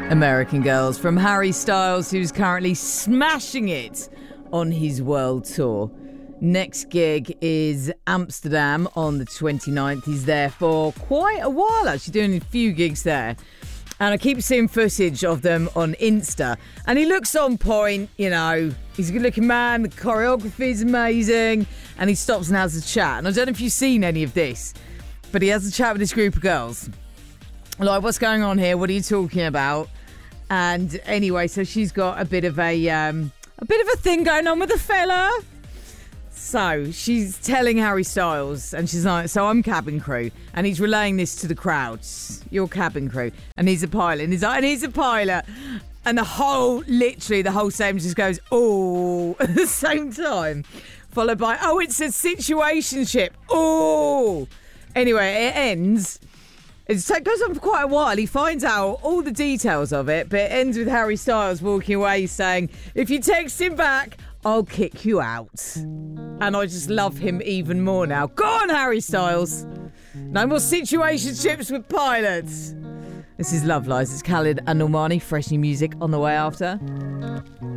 American Girls from Harry Styles, who's currently smashing it on his world tour. Next gig is Amsterdam on the 29th. He's there for quite a while, actually, doing a few gigs there. And I keep seeing footage of them on Insta. And he looks on point, you know. He's a good-looking man. The choreography is amazing. And he stops and has a chat. And I don't know if you've seen any of this, but he has a chat with this group of girls. Like, what's going on here? What are you talking about? And anyway, so she's got a bit of a thing going on with the fella. So she's telling Harry Styles, and she's like, so I'm cabin crew. And he's relaying this to the crowds. You're cabin crew. And he's a pilot. And he's like, and he's a pilot. And the whole same just goes, oh, at the same time. Followed by, oh, it's a situationship. Oh. Anyway, it ends. It goes on for quite a while. He finds out all the details of it, but it ends with Harry Styles walking away saying, if you text him back, I'll kick you out. And I just love him even more now. Go on, Harry Styles. No more situationships with pilots. This is Love Lies. It's Khalid and Normani. Fresh new music on the way after.